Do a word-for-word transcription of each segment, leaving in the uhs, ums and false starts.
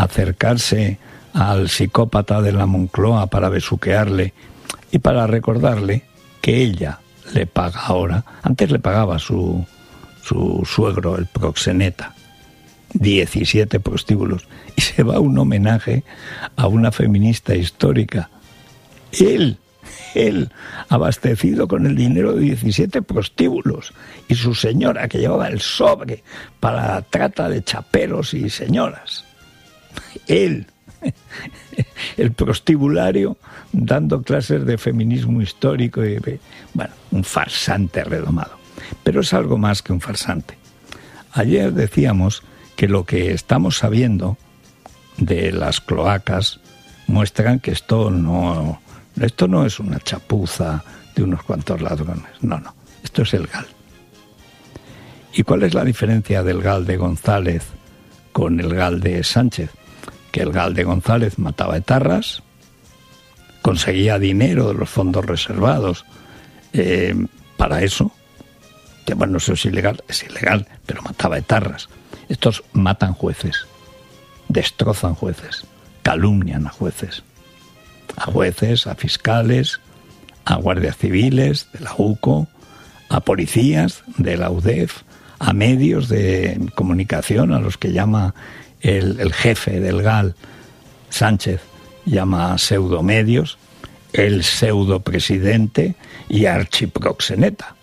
acercarse al psicópata de la Moncloa para besuquearle y para recordarle que ella le paga ahora. Antes le pagaba su, su suegro, el proxeneta, diecisiete prostíbulos, y se va a un homenaje a una feminista histórica. Él, él, abastecido con el dinero de diecisiete prostíbulos, y su señora, que llevaba el sobre para la trata de chaperos y señoras. Él, el prostibulario, dando clases de feminismo histórico, y, bueno, un farsante redomado. Pero es algo más que un farsante. Ayer decíamos que lo que estamos sabiendo de las cloacas muestran que esto no, esto no es una chapuza de unos cuantos ladrones, no, no, esto es el GAL. ¿Y cuál es la diferencia del GAL de González con el GAL de Sánchez? Que el GAL de González mataba etarras, conseguía dinero de los fondos reservados eh, para eso, que bueno, eso es ilegal, es ilegal, pero mataba etarras. Estos matan jueces, destrozan jueces, calumnian a jueces, a jueces, a fiscales, a guardias civiles de la U C O, a policías de la U D E F, a medios de comunicación, a los que llama el, el jefe del GAL, Sánchez, llama pseudomedios, el pseudopresidente y archiproxeneta.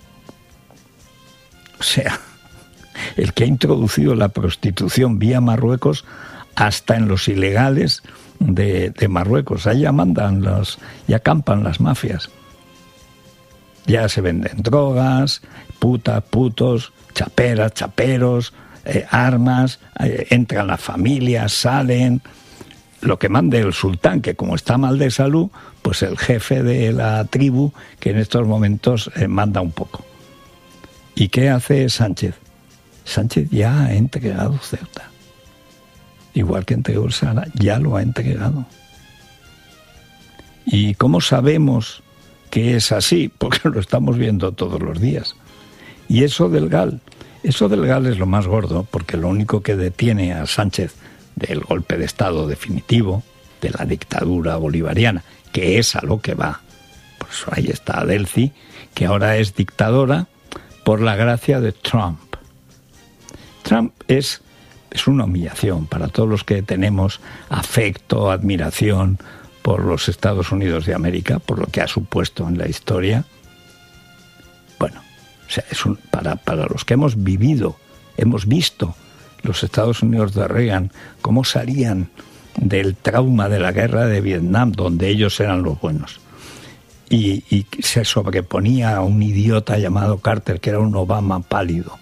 O sea, el que ha introducido la prostitución vía Marruecos hasta en los ilegales de, de Marruecos. Allá mandan los, ya acampan las mafias. Ya se venden drogas, putas, putos, chaperas, chaperos, eh, armas, eh, entran las familias, salen. Lo que mande el sultán, que como está mal de salud, pues el jefe de la tribu, que en estos momentos eh, manda un poco. ¿Y qué hace Sánchez? Sánchez ya ha entregado Ceuta. Igual que entregó el Sahara, ya lo ha entregado. ¿Y cómo sabemos que es así? Porque lo estamos viendo todos los días. Y eso del GAL, eso del GAL es lo más gordo, porque lo único que detiene a Sánchez del golpe de Estado definitivo, de la dictadura bolivariana, que es a lo que va. Por eso ahí está Delcy, que ahora es dictadora por la gracia de Trump. Trump es, es una humillación para todos los que tenemos afecto, admiración por los Estados Unidos de América, por lo que ha supuesto en la historia. Bueno, o sea, es un, para, para los que hemos vivido, hemos visto los Estados Unidos de Reagan, cómo salían del trauma de la guerra de Vietnam, donde ellos eran los buenos. Y, y se sobreponía a un idiota llamado Carter, que era un Obama pálido.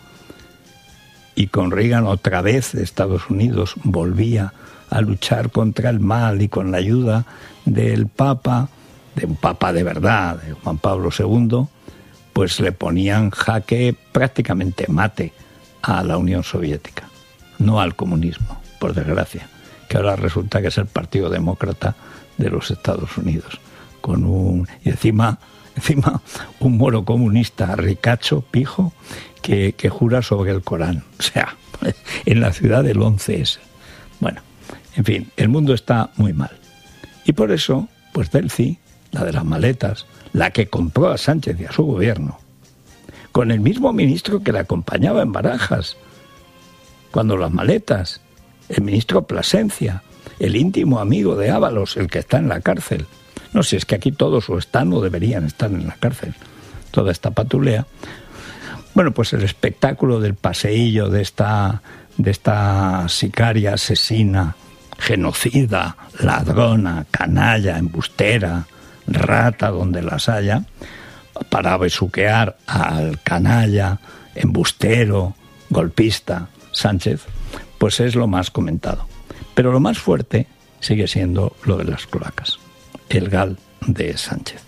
Y con Reagan otra vez Estados Unidos volvía a luchar contra el mal, y con la ayuda del Papa, de un Papa de verdad, de Juan Pablo segundo, pues le ponían jaque prácticamente mate a la Unión Soviética, no al comunismo, por desgracia, que ahora resulta que es el Partido Demócrata de los Estados Unidos, con un y encima encima un moro comunista ricacho, pijo, que, que jura sobre el Corán, o sea, en la ciudad del once ese. Bueno, en fin, el mundo está muy mal. Y por eso, pues Delcy, la de las maletas, la que compró a Sánchez y a su gobierno, con el mismo ministro que le acompañaba en Barajas, cuando las maletas, el ministro Plasencia, el íntimo amigo de Ábalos, el que está en la cárcel. No sé, es que aquí todos o están o deberían estar en la cárcel, toda esta patulea. Bueno, pues el espectáculo del paseillo de esta, de esta sicaria, asesina, genocida, ladrona, canalla, embustera, rata donde las haya, para besuquear al canalla, embustero, golpista Sánchez, pues es lo más comentado. Pero lo más fuerte sigue siendo lo de las cloacas, el GAL de Sánchez.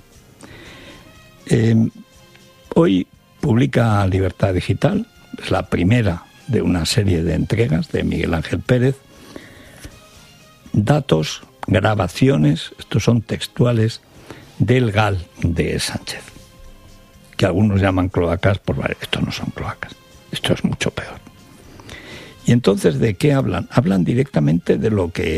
Eh, hoy publica Libertad Digital, es la primera de una serie de entregas de Miguel Ángel Pérez, datos, grabaciones, estos son textuales, del GAL de Sánchez, que algunos llaman cloacas, por vale, esto no son cloacas, esto es mucho peor. Y entonces, ¿de qué hablan? Hablan directamente de lo que